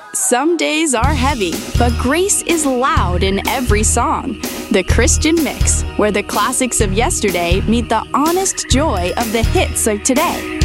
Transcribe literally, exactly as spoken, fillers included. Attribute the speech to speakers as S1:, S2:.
S1: Some days are heavy, but grace is loud in every song. The Christian Mix, where the classics of yesterday meet the honest joy of the hits of today.